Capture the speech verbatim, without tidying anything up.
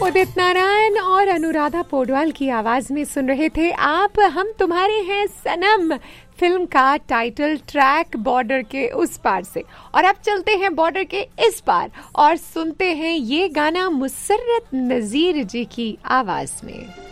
उदित नारायण और अनुराधा पौडवाल की आवाज में सुन रहे थे आप हम तुम्हारे हैं सनम, फिल्म का टाइटल ट्रैक बॉर्डर के उस पार से। और अब चलते हैं बॉर्डर के इस पार और सुनते हैं ये गाना मुसर्रत नजीर जी की आवाज में।